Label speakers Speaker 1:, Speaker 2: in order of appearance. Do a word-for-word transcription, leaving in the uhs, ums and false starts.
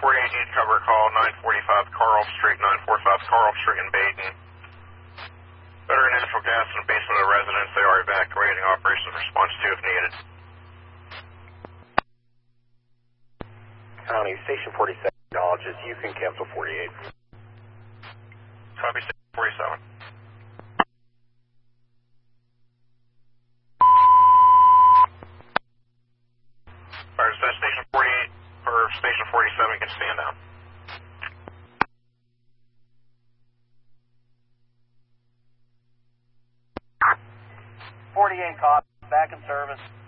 Speaker 1: forty-eight, need to cover a call, nine forty-five Carl Street, nine forty-five Carl Street in Baden. Better natural gas in the basement of the residence. They are evacuating. Operations response to if needed.
Speaker 2: County, Station forty-seven acknowledges you can cancel forty-eight.
Speaker 1: Copy, Station forty-seven. Fire dispatch, Station forty-eight, or Station forty-seven can stand down.
Speaker 2: forty-eight, cop, back in service.